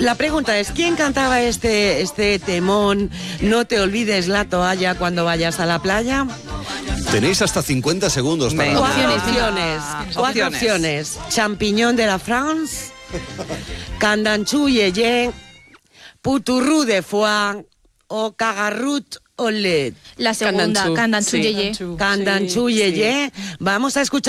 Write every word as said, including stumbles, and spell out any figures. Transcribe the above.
La pregunta es, ¿quién cantaba este, este temón? No te olvides la toalla cuando vayas a la playa. Tenéis hasta cincuenta segundos para... Cuatro opciones. Cuatro opciones. Champiñón de la France, Candanchú Yeye, Puturrú de Foix o Cagarrut Olé. La segunda, Candanchú Yeye. Candanchú Yeye. Vamos a escuchar.